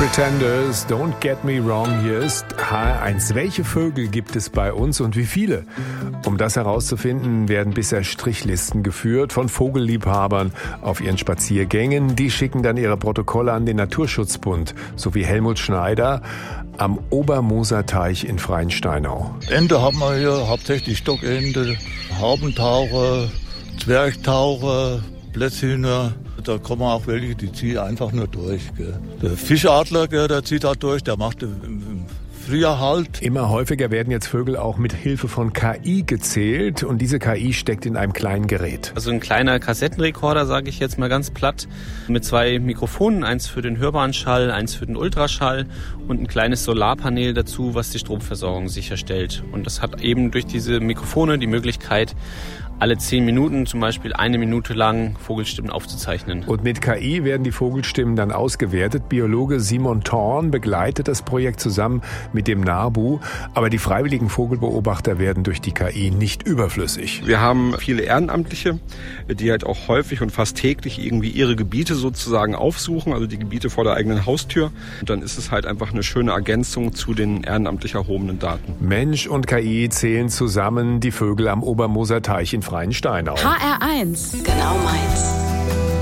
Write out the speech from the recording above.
Pretenders, Don't Get Me Wrong, hier ist HR1. Welche Vögel gibt es bei uns und wie viele? Um das herauszufinden, werden bisher Strichlisten geführt von Vogelliebhabern auf ihren Spaziergängen. Die schicken dann ihre Protokolle an den Naturschutzbund, so wie Helmut Schneider am Obermoser-Teich in Freiensteinau. Ente haben wir hier, hauptsächlich Stockente, Haubentaucher, Zwergtaucher, Blätthühner. Da kommen auch welche, die ziehen einfach nur durch. Gell. Der Fischadler, der zieht da durch, der macht im Frühjahr Halt. Immer häufiger werden jetzt Vögel auch mit Hilfe von KI gezählt und diese KI steckt in einem kleinen Gerät. Also ein kleiner Kassettenrekorder, sage ich jetzt mal ganz platt, mit 2 Mikrofonen, eins für den hörbaren Schall, eins für den Ultraschall und ein kleines Solarpanel dazu, was die Stromversorgung sicherstellt. Und das hat eben durch diese Mikrofone die Möglichkeit, alle 10 Minuten zum Beispiel 1 Minute lang Vogelstimmen aufzuzeichnen. Und mit KI werden die Vogelstimmen dann ausgewertet. Biologe Simon Thorn begleitet das Projekt zusammen mit dem NABU. Aber die freiwilligen Vogelbeobachter werden durch die KI nicht überflüssig. Wir haben viele Ehrenamtliche, die halt auch häufig und fast täglich irgendwie ihre Gebiete sozusagen aufsuchen, also die Gebiete vor der eigenen Haustür. Und dann ist es halt einfach eine schöne Ergänzung zu den ehrenamtlich erhobenen Daten. Mensch und KI zählen zusammen die Vögel am Obermoser-Teich in Freiensteinau. HR1, genau meins.